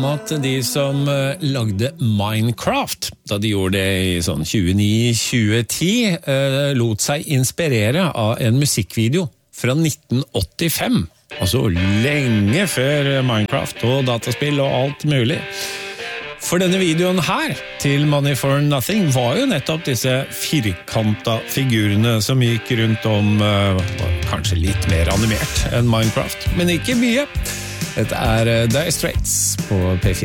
At de som lagde Minecraft, da de gjorde det i sånn 2009-2010, lot seg inspirere av en musikkvideo fra 1985. Altså lenge før Minecraft og dataspill og alt mulig. For denne videoen her til Money for Nothing var jo nettopp disse firkanta figurene som gikk rundt om, kanskje litt mer animert enn Minecraft, men ikke mye. Dette Dire Straits på P4.